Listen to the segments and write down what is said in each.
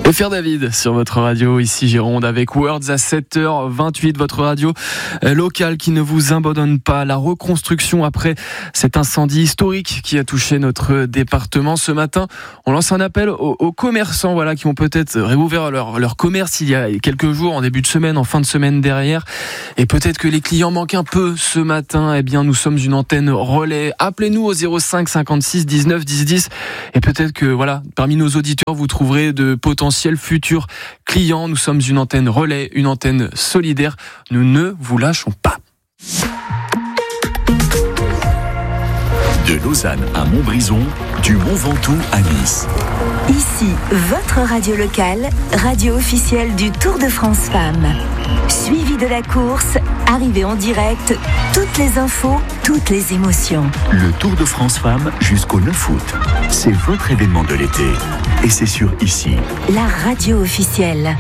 Le Faire David sur votre radio, ici Gironde, avec Words à 7h28, votre radio locale qui ne vous abandonne pas. La reconstruction après cet incendie historique qui a touché notre département. Ce matin, on lance un appel aux commerçants, qui ont peut-être réouvert leur commerce il y a quelques jours, en début de semaine, en fin de semaine derrière. Et peut-être que les clients manquent un peu ce matin. Eh bien, nous sommes une antenne relais. Appelez-nous au 05 56 19 10 10. Et peut-être que, parmi nos auditeurs, vous trouverez de potentiels futurs clients. Nous sommes une antenne relais, une antenne solidaire. Nous ne vous lâchons pas. De Lausanne à Montbrison, du Mont Ventoux à Nice. Ici, votre radio locale, radio officielle du Tour de France Femmes. Suivi de la course, arrivée en direct, toutes les infos, toutes les émotions. Le Tour de France Femmes jusqu'au 9 août. C'est votre événement de l'été. Et c'est sur ici. La radio officielle.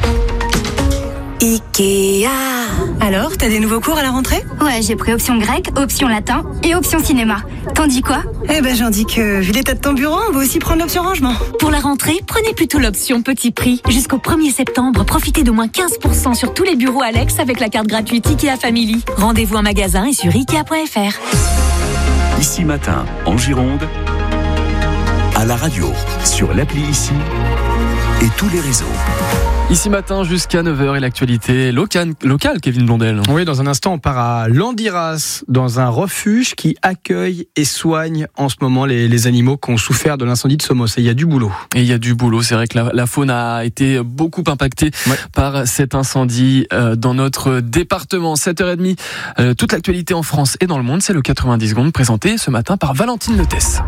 Ikea. Alors, t'as des nouveaux cours à la rentrée ? Ouais, j'ai pris option grec, option latin et option cinéma. T'en dis quoi ? J'en dis que, vu l'état de ton bureau, on va aussi prendre l'option rangement. Pour la rentrée, prenez plutôt l'option petit prix. Jusqu'au 1er septembre, profitez d'au moins 15% sur tous les bureaux Alex avec la carte gratuite Ikea Family. Rendez-vous en magasin et sur Ikea.fr. Ici matin, en Gironde, à la radio, sur l'appli Ici et tous les réseaux. Ici matin jusqu'à 9h et l'actualité locale, Kevin Blondel. Oui, dans un instant, on part à Landiras, dans un refuge qui accueille et soigne en ce moment les animaux qui ont souffert de l'incendie de Somos. Et il y a du boulot. C'est vrai que la faune a été beaucoup impactée par cet incendie dans notre département. 7h30, toute l'actualité en France et dans le monde, c'est le 90 secondes présenté ce matin par Valentine Letès.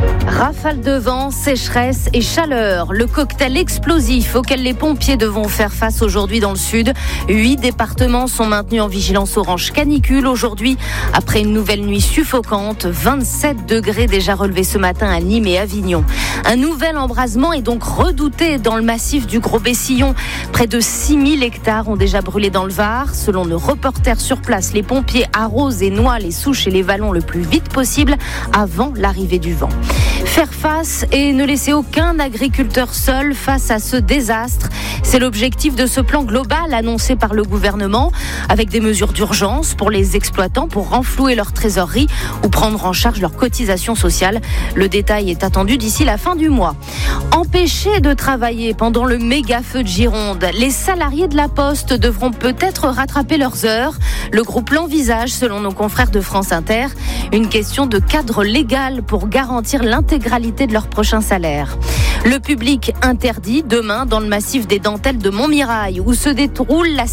Rafale de vent, sécheresse et chaleur. Le cocktail explosif auquel les pompiers devront faire face aujourd'hui dans le sud. 8 départements sont maintenus en vigilance orange canicule aujourd'hui. Après une nouvelle nuit suffocante, 27 degrés déjà relevés ce matin à Nîmes et Avignon. Un nouvel embrasement est donc redouté dans le massif du Gros-Bessillon. Près de 6000 hectares ont déjà brûlé dans le Var. Selon nos reporters sur place, les pompiers arrosent et noient les souches et les vallons le plus vite possible avant l'arrivée du vent. Faire face et ne laisser aucun agriculteur seul face à ce désastre. C'est l'objectif de ce plan global annoncé par le gouvernement, avec des mesures d'urgence pour les exploitants pour renflouer leur trésorerie ou prendre en charge leur cotisation sociale. Le détail est attendu d'ici la fin du mois. Empêchés de travailler pendant le méga feu de Gironde, les salariés de la Poste devront peut-être rattraper leurs heures. Le groupe l'envisage selon nos confrères de France Inter. Une question de cadre légal pour garantir l'intégralité de leur prochain salaire. Le public interdit demain dans le massif des Dentelles de Montmirail où se déroule la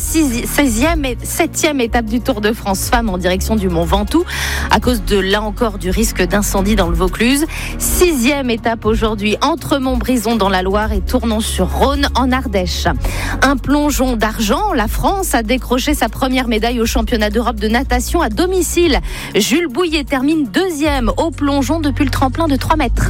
16e et 7e étape du Tour de France Femmes en direction du Mont Ventoux à cause de, là encore, du risque d'incendie dans le Vaucluse. 6e étape aujourd'hui entre Montbrison dans la Loire et Tournon-sur-Rhône en Ardèche. Un plongeon d'argent, la France a décroché sa première médaille au championnat d'Europe de natation à domicile. Jules Bouillet termine 2e au plongeon depuis le tremplin de 3 mètres.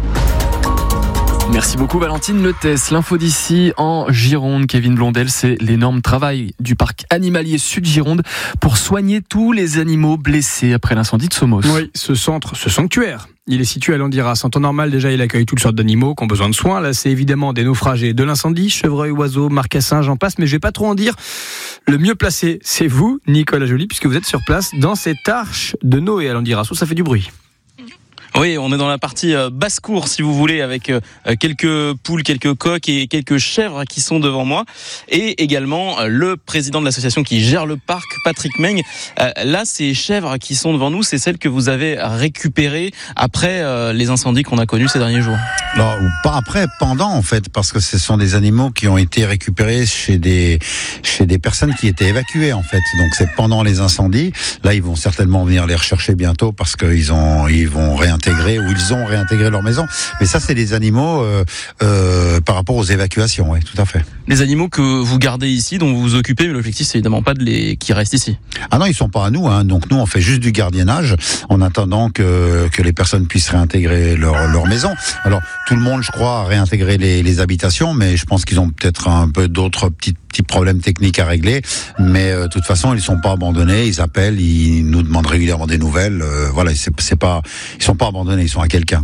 Merci beaucoup Valentine Letès. L'info d'ici en Gironde, Kevin Blondel, c'est l'énorme travail du parc animalier Sud-Gironde pour soigner tous les animaux blessés après l'incendie de Somos. Oui, ce sanctuaire, il est situé à Landiras. En temps normal, déjà, il accueille toutes sortes d'animaux qui ont besoin de soins. Là, c'est évidemment des naufragés de l'incendie, chevreuils, oiseaux, marcassins, j'en passe, mais je vais pas trop en dire. Le mieux placé, c'est vous, Nicolas Joly, puisque vous êtes sur place dans cette arche de Noé à Landiras, où ça fait du bruit. Oui, on est dans la partie basse-cour, si vous voulez, avec quelques poules, quelques coqs et quelques chèvres qui sont devant moi. Et également le président de l'association qui gère le parc, Patrick Meng. Là, ces chèvres qui sont devant nous, c'est celles que vous avez récupérées après les incendies qu'on a connus ces derniers jours. Alors, pas après, pendant en fait, parce que ce sont des animaux qui ont été récupérés chez des personnes qui étaient évacuées en fait. Donc c'est pendant les incendies. Là, ils vont certainement venir les rechercher bientôt parce qu'ils vont réintégrer ou ils ont réintégré leur maison. Mais ça, c'est des animaux par rapport aux évacuations, oui, tout à fait. Les animaux que vous gardez ici, dont vous vous occupez, mais l'objectif, c'est évidemment pas qu'ils restent ici. Ah non, ils sont pas à nous, hein. Donc nous, on fait juste du gardiennage en attendant que les personnes puissent réintégrer leur maison. Alors, tout le monde, je crois, a réintégré les habitations, mais je pense qu'ils ont peut-être un peu d'autres petits problèmes techniques à régler. Mais de toute façon, ils sont pas abandonnés. Ils appellent, ils nous demandent régulièrement des nouvelles. Voilà, ils sont pas abandonnés, ils sont à quelqu'un, quoi.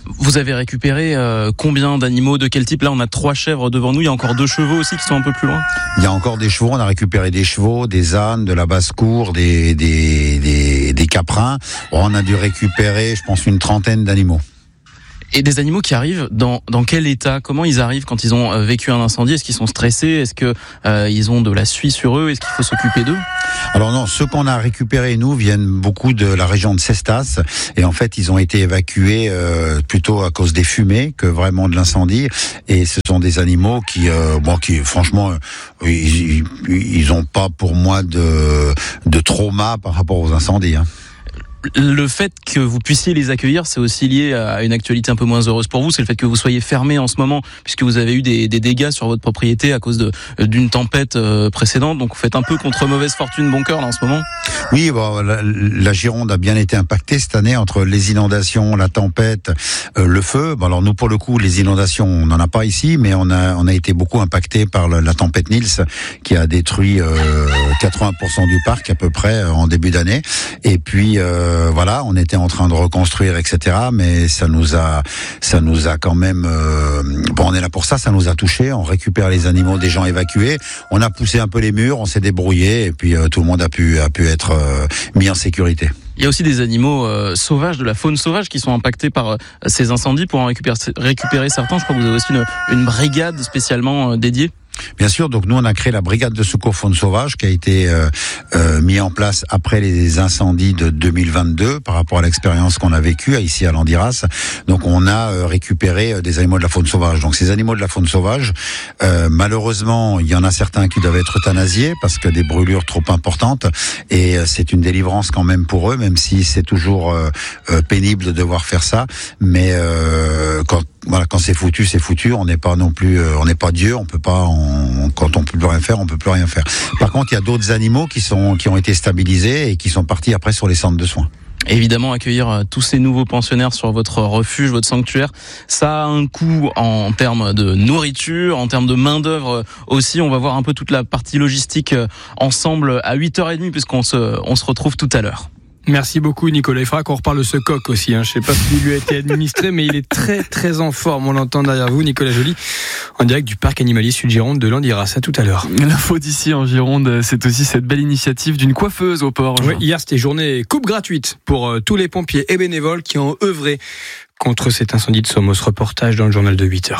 Vous avez récupéré combien d'animaux, de quel type? Là, on a 3 chèvres devant nous. Il y a encore 2 chevaux aussi qui sont un peu plus loin. Il y a encore des chevaux. On a récupéré des chevaux, des ânes, de la basse-cour, des caprins. On a dû récupérer, je pense, une 30aine d'animaux. Et des animaux qui arrivent dans quel état? Comment ils arrivent quand ils ont vécu un incendie? Est-ce qu'ils sont stressés? Est-ce que ils ont de la suie sur eux? Est-ce qu'il faut s'occuper d'eux? Alors non, ceux qu'on a récupérés, nous, viennent beaucoup de la région de Cestas. Et en fait, ils ont été évacués plutôt à cause des fumées que vraiment de l'incendie. Et ce sont des animaux qui franchement, ils ont pas pour moi de trauma par rapport aux incendies. Hein. Le fait que vous puissiez les accueillir, c'est aussi lié à une actualité un peu moins heureuse pour vous. C'est le fait que vous soyez fermé en ce moment, puisque vous avez eu des dégâts sur votre propriété à cause d'une tempête précédente. Donc vous faites un peu contre mauvaise fortune bon cœur là en ce moment. Oui, la Gironde a bien été impactée cette année entre les inondations, la tempête, le feu. Bon, alors nous, pour le coup, les inondations, on n'en a pas ici, mais on a été beaucoup impacté par la tempête Nils qui a détruit 80% du parc à peu près en début d'année. Et puis voilà, on était en train de reconstruire, etc. Mais ça nous a quand même. On est là pour ça. Ça nous a touché. On récupère les animaux des gens évacués. On a poussé un peu les murs, on s'est débrouillé, et puis tout le monde a pu être mis en sécurité. Il y a aussi des animaux sauvages, de la faune sauvage qui sont impactés par ces incendies. Pour en récupérer certains, je crois que vous avez aussi une brigade spécialement dédiée. Bien sûr, donc nous on a créé la brigade de secours faune sauvage qui a été mis en place après les incendies de 2022 par rapport à l'expérience qu'on a vécue ici à Landiras. Donc on a récupéré des animaux de la faune sauvage. Donc ces animaux de la faune sauvage, malheureusement, il y en a certains qui doivent être euthanasiés parce que des brûlures trop importantes, et c'est une délivrance quand même pour eux, même si c'est toujours pénible de devoir faire ça. Mais quand c'est foutu, c'est foutu. On n'est pas non plus, on n'est pas Dieu. On peut pas, quand on peut plus rien faire, on peut plus rien faire. Par contre, il y a d'autres animaux qui ont été stabilisés et qui sont partis après sur les centres de soins. Évidemment, accueillir tous ces nouveaux pensionnaires sur votre refuge, votre sanctuaire, ça a un coût en termes de nourriture, en termes de main-d'œuvre aussi. On va voir un peu toute la partie logistique ensemble à 8h30 puisqu'on se retrouve tout à l'heure. Merci beaucoup Nicolas. Il faudra qu'on reparle de ce coq aussi. Je ne sais pas ce qui lui a été administré, mais il est très très en forme. On l'entend derrière vous, Nicolas Joly, en direct du parc animalier Sud-Gironde de Landiras. À tout à l'heure. L'info d'ici en Gironde, c'est aussi cette belle initiative d'une coiffeuse au port. Oui, hier c'était journée coupe gratuite pour tous les pompiers et bénévoles qui ont œuvré contre cet incendie de Somos. Reportage dans le journal de 8h.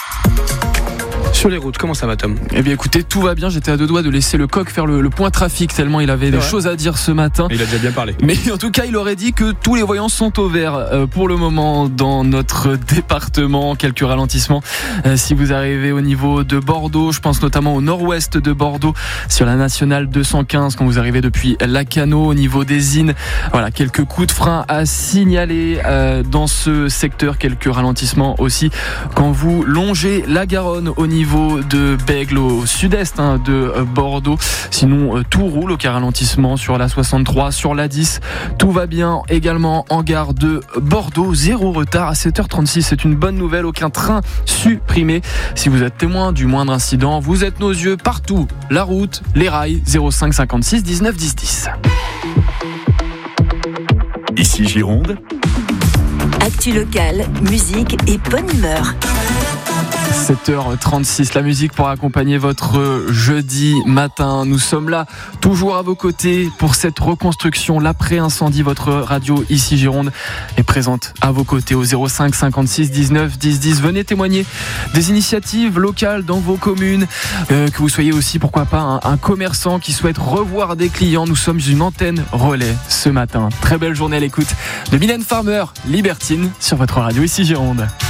Sur les routes, comment ça va Tom? Eh bien écoutez, tout va bien, j'étais à 2 doigts de laisser le coq faire le point trafic tellement il avait des choses à dire ce matin. Il a déjà bien parlé. Mais en tout cas, il aurait dit que tous les voyants sont au vert pour le moment dans notre département. Quelques ralentissements si vous arrivez au niveau de Bordeaux, je pense notamment au nord-ouest de Bordeaux sur la nationale 215 quand vous arrivez depuis Lacanau au niveau des Innes. Voilà, quelques coups de frein à signaler dans ce secteur, quelques ralentissements aussi quand vous longez la Garonne au niveau de Bègle au sud-est de Bordeaux. Sinon tout roule, aucun ralentissement sur la 63, sur la 10. Tout va bien également en gare de Bordeaux. 0 retard à 7h36. C'est une bonne nouvelle, aucun train supprimé. Si vous êtes témoin du moindre incident, vous êtes nos yeux partout. La route, les rails, 05 56 19 10 10. Ici Gironde. Actu locale, musique et bonne humeur. 7h36, la musique pour accompagner votre jeudi matin. Nous sommes là, toujours à vos côtés pour cette reconstruction, l'après-incendie. Votre radio ici Gironde est présente à vos côtés au 05 56 19 10 10. Venez témoigner des initiatives locales dans vos communes, que vous soyez aussi, pourquoi pas, un commerçant qui souhaite revoir des clients. Nous sommes une antenne relais ce matin. Très belle journée à l'écoute de Mylène Farmer, Libertine, sur votre radio ici Gironde.